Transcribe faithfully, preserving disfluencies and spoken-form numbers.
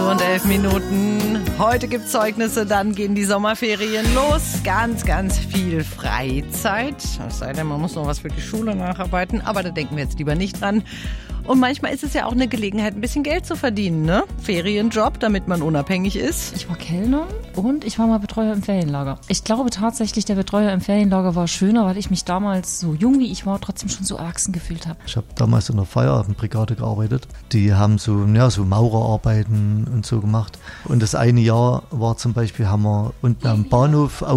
Uhr und elf Minuten. Heute gibt's Zeugnisse, dann gehen die Sommerferien los. Ganz, ganz viel Freizeit. Es sei denn, man muss noch was für die Schule nacharbeiten, aber da denken wir jetzt lieber nicht dran. Und manchmal ist es ja auch eine Gelegenheit, ein bisschen Geld zu verdienen, ne? Ferienjob, damit man unabhängig ist. Ich war Kellner und ich war mal Betreuer im Ferienlager. Ich glaube tatsächlich, der Betreuer im Ferienlager war schöner, weil ich mich damals, so jung wie ich war, trotzdem schon so erwachsen gefühlt habe. Ich habe damals in der Feierabendbrigade gearbeitet. Die haben so, ja, so Maurerarbeiten und so gemacht. Und das eine Jahr war zum Beispiel, haben wir unten am Bahnhof